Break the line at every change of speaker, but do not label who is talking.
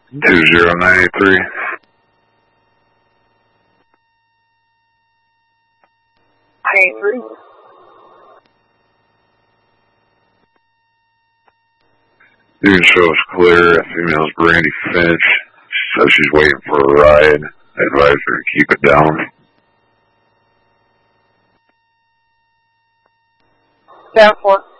20983.
Three.
You can show us clear. That female's Brandy Finch. She says she's waiting for a ride. I advise her to keep it down.
7-4.